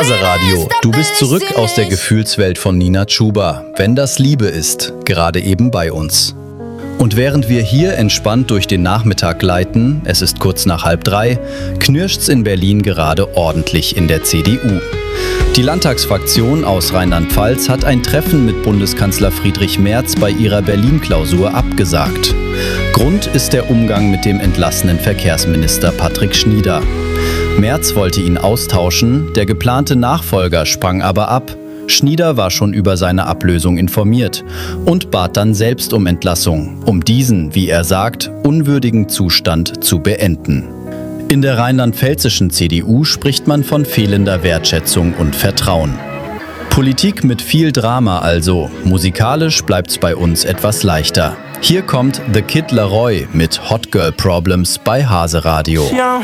Hase-Radio. Du bist zurück aus der Gefühlswelt von Nina Chuba. Wenn das Liebe ist, gerade eben bei uns. Und während wir hier entspannt durch den Nachmittag gleiten, es ist kurz nach 2:30, knirscht's in Berlin gerade ordentlich in der CDU. Die Landtagsfraktion aus Rheinland-Pfalz hat ein Treffen mit Bundeskanzler Friedrich Merz bei ihrer Berlin-Klausur abgesagt. Grund ist der Umgang mit dem entlassenen Verkehrsminister Patrick Schnieder. Merz wollte ihn austauschen, der geplante Nachfolger sprang aber ab. Schnieder war schon über seine Ablösung informiert und bat dann selbst um Entlassung, um diesen, wie er sagt, unwürdigen Zustand zu beenden. In der rheinland-pfälzischen CDU spricht man von fehlender Wertschätzung und Vertrauen. Politik mit viel Drama also, musikalisch bleibt's bei uns etwas leichter. Hier kommt The Kid Laroi mit Hot Girl Problems bei Hase-Radio. Young